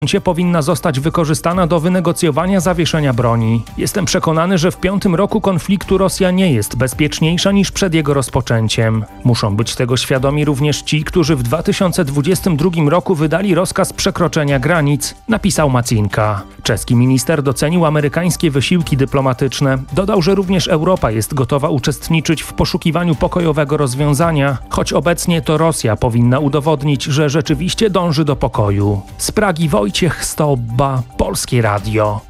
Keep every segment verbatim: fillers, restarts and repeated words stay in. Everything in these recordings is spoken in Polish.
powinna zostać wykorzystana do wynegocjowania zawieszenia broni. Jestem przekonany, że w piątym roku konfliktu Rosja nie jest bezpieczniejsza niż przed jego rozpoczęciem. Muszą być tego świadomi również ci, którzy w dwa tysiące dwudziestym drugim roku wydali rozkaz przekroczenia granic, napisał Macinka. Czeski minister docenił amerykańskie wysiłki dyplomatyczne. Dodał, że również Europa jest gotowa uczestniczyć w poszukiwaniu pokojowego rozwiązania, choć obecnie to Rosja powinna udowodnić, że rzeczywiście dąży do pokoju. Z Pragi Wojciech Stobba, Polskie Radio.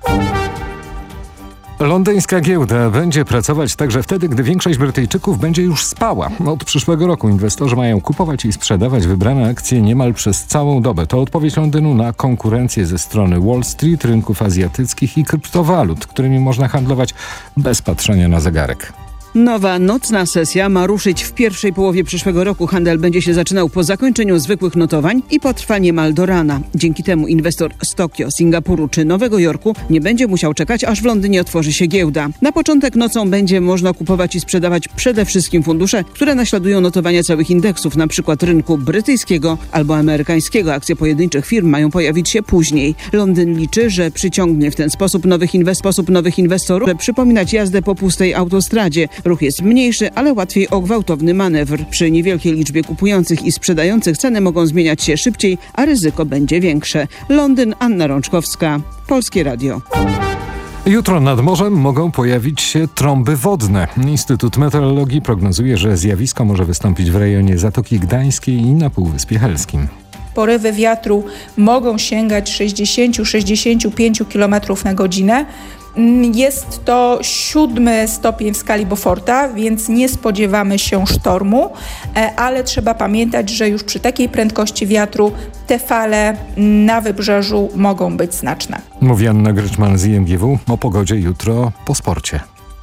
Londyńska giełda będzie pracować także wtedy, gdy większość Brytyjczyków będzie już spała. Od przyszłego roku inwestorzy mają kupować i sprzedawać wybrane akcje niemal przez całą dobę. To odpowiedź Londynu na konkurencję ze strony Wall Street, rynków azjatyckich i kryptowalut, którymi można handlować bez patrzenia na zegarek. Nowa nocna sesja ma ruszyć w pierwszej połowie przyszłego roku. Handel będzie się zaczynał po zakończeniu zwykłych notowań i potrwa niemal do rana. Dzięki temu inwestor z Tokio, Singapuru czy Nowego Jorku nie będzie musiał czekać, aż w Londynie otworzy się giełda. Na początek nocą będzie można kupować i sprzedawać przede wszystkim fundusze, które naśladują notowania całych indeksów, np. rynku brytyjskiego albo amerykańskiego. Akcje pojedynczych firm mają pojawić się później. Londyn liczy, że przyciągnie w ten sposób nowych, inwest- sposób nowych inwestorów, by przypominać jazdę po pustej autostradzie. Ruch jest mniejszy, ale łatwiej o gwałtowny manewr. Przy niewielkiej liczbie kupujących i sprzedających ceny mogą zmieniać się szybciej, a ryzyko będzie większe. Londyn, Anna Rączkowska, Polskie Radio. Jutro nad morzem mogą pojawić się trąby wodne. Instytut Meteorologii prognozuje, że zjawisko może wystąpić w rejonie Zatoki Gdańskiej i na Półwyspie Helskim. Porywy wiatru mogą sięgać sześćdziesiąt do sześćdziesięciu pięciu kilometrów na godzinę. Jest to siódmy stopień w skali Beauforta, więc nie spodziewamy się sztormu, ale trzeba pamiętać, że już przy takiej prędkości wiatru te fale na wybrzeżu mogą być znaczne. Mówi Anna Gryczman z I M G W o pogodzie jutro po sporcie.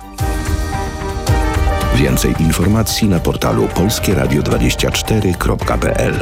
Więcej informacji na portalu polskie radio dwadzieścia cztery kropka p l.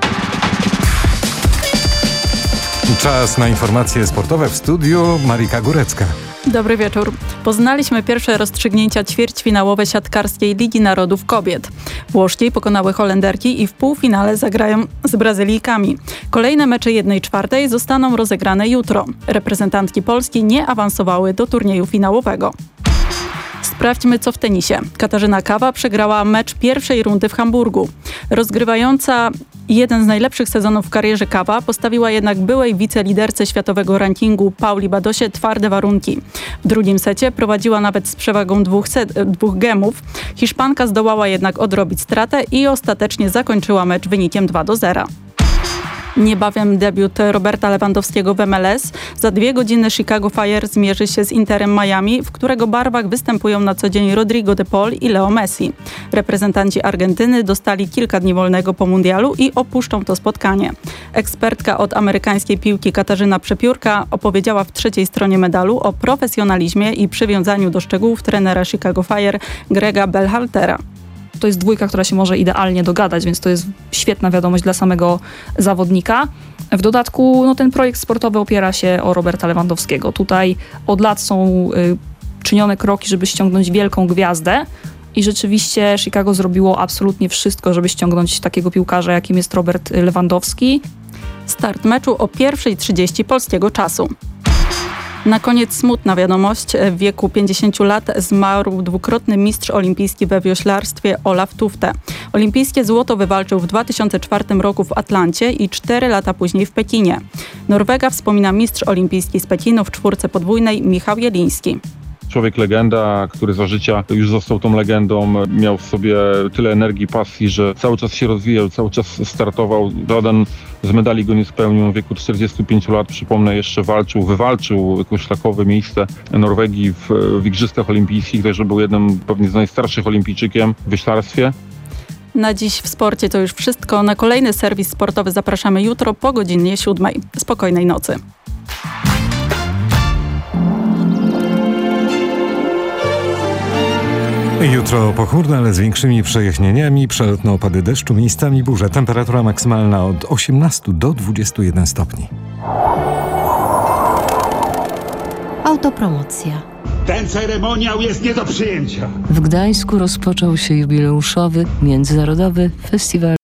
Czas na informacje sportowe w studiu Marika Górecka. Dobry wieczór. Poznaliśmy pierwsze rozstrzygnięcia ćwierćfinałowe siatkarskiej Ligi Narodów Kobiet. Włoszki pokonały Holenderki i w półfinale zagrają z Brazylijkami. Kolejne mecze jednej czwartej zostaną rozegrane jutro. Reprezentantki Polski nie awansowały do turnieju finałowego. Sprawdźmy, co w tenisie. Katarzyna Kawa przegrała mecz pierwszej rundy w Hamburgu. Rozgrywająca jeden z najlepszych sezonów w karierze Kawa postawiła jednak byłej wiceliderce światowego rankingu Pauli Badosie twarde warunki. W drugim secie prowadziła nawet z przewagą dwóch, set, dwóch gemów. Hiszpanka zdołała jednak odrobić stratę i ostatecznie zakończyła mecz wynikiem dwa do zera. Niebawem debiut Roberta Lewandowskiego w M L S. Za dwie godziny Chicago Fire zmierzy się z Interem Miami, w którego barwach występują na co dzień Rodrigo de Paul i Leo Messi. Reprezentanci Argentyny dostali kilka dni wolnego po mundialu i opuszczą to spotkanie. Ekspertka od amerykańskiej piłki Katarzyna Przepiórka opowiedziała w trzeciej stronie medalu o profesjonalizmie i przywiązaniu do szczegółów trenera Chicago Fire Grega Berhaltera. To jest dwójka, która się może idealnie dogadać, więc to jest świetna wiadomość dla samego zawodnika. W dodatku no, ten projekt sportowy opiera się o Roberta Lewandowskiego. Tutaj od lat są y, czynione kroki, żeby ściągnąć wielką gwiazdę i rzeczywiście Chicago zrobiło absolutnie wszystko, żeby ściągnąć takiego piłkarza, jakim jest Robert Lewandowski. Start meczu o pierwsza trzydzieści polskiego czasu. Na koniec smutna wiadomość. W wieku pięćdziesięciu lat zmarł dwukrotny mistrz olimpijski we wioślarstwie Olaf Tufte. Olimpijskie złoto wywalczył w dwa tysiące czwartym roku w Atlancie i cztery lata później w Pekinie. Norwega wspomina mistrz olimpijski z Pekinu w czwórce podwójnej Michał Jeliński. Człowiek legenda, który za życia już został tą legendą, miał w sobie tyle energii, pasji, że cały czas się rozwijał, cały czas startował. Żaden z medali go nie spełnił. W wieku czterdziestu pięciu lat, przypomnę, jeszcze walczył, wywalczył jakieś szlakowe miejsce Norwegii w, w Igrzyskach Olimpijskich, także był jednym pewnie z najstarszych olimpijczykiem w wioślarstwie. Na dziś w sporcie to już wszystko. Na kolejny serwis sportowy zapraszamy jutro po godzinie siódmej. Spokojnej nocy. Jutro pochmurno, ale z większymi przejaśnieniami, przelotne opady deszczu, miejscami burze. Temperatura maksymalna od osiemnastu do dwudziestu jeden stopni. Autopromocja. Ten ceremoniał jest nie do przyjęcia. W Gdańsku rozpoczął się jubileuszowy, międzynarodowy festiwal